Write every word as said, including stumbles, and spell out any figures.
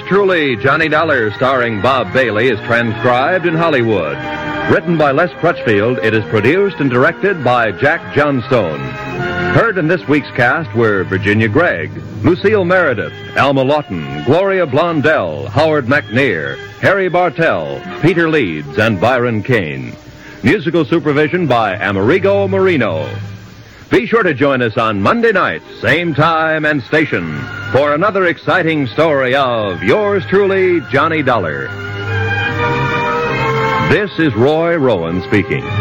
truly, Johnny Dollar, starring Bob Bailey, is transcribed in Hollywood. Written by Les Crutchfield, it is produced and directed by Jack Johnstone. Heard in this week's cast were Virginia Gregg, Lucille Meredith, Alma Lawton, Gloria Blondell, Howard McNear, Harry Bartell, Peter Leeds, and Byron Kane. Musical supervision by Amerigo Marino. Be sure to join us on Monday night, same time and station, for another exciting story of yours truly, Johnny Dollar. This is Roy Rowan speaking.